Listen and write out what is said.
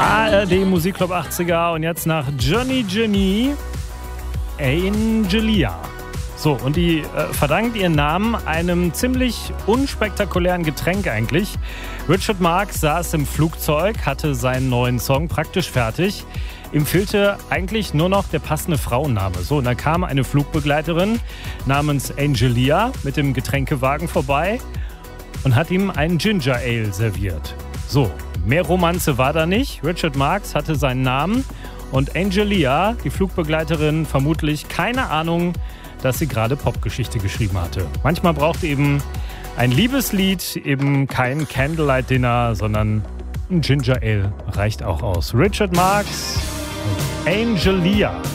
ARD Musikclub 80er und jetzt nach Johnny Jimmy, Angelia. So, und die verdankt ihren Namen einem ziemlich unspektakulären Getränk eigentlich. Richard Marx saß im Flugzeug, hatte seinen neuen Song praktisch fertig. Ihm fehlte eigentlich nur noch der passende Frauenname. So, und dann kam eine Flugbegleiterin namens Angelia mit dem Getränkewagen vorbei und hat ihm einen Ginger Ale serviert. So, mehr Romanze war da nicht. Richard Marx hatte seinen Namen und Angelia, die Flugbegleiterin, vermutlich keine Ahnung, dass sie gerade Popgeschichte geschrieben hatte. Manchmal braucht eben ein Liebeslied eben kein Candlelight Dinner, sondern ein Ginger Ale reicht auch aus. Richard Marx und Angelia.